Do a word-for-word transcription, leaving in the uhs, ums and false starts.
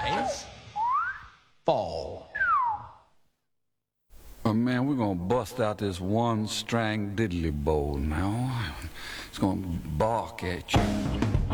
rise, fall. Oh, man, we're gonna bust out this one string diddly bow now. It's gonna bark at you.